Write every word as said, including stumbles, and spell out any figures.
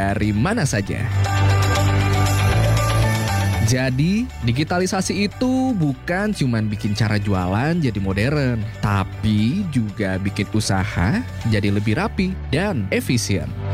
dari mana saja. Jadi, digitalisasi itu bukan cuma bikin cara jualan jadi modern, tapi juga bikin usaha jadi lebih rapi dan efisien.